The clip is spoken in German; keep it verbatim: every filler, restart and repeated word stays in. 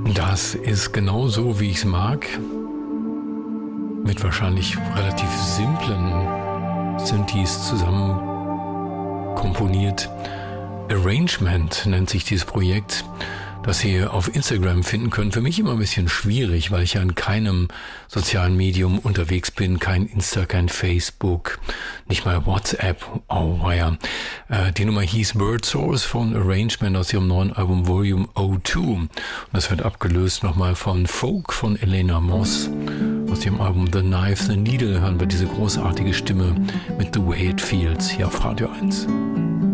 Das ist genau so, wie ich es mag. Mit wahrscheinlich relativ simplen Synthes zusammen komponiert. Arrangement nennt sich dieses Projekt, das ihr auf Instagram finden könnt. Für mich immer ein bisschen schwierig, weil ich ja in keinem sozialen Medium unterwegs bin. Kein Insta, kein Facebook, nicht mal WhatsApp. Oh, ja. Äh, die Nummer hieß Bird Source von Arrangement aus ihrem neuen Album Volume null zwei. Und das wird abgelöst nochmal von Folk von Elena Moss. Aus dem Album The Knife, The Needle hören wir diese großartige Stimme mit The Way It Feels hier auf Radio eins.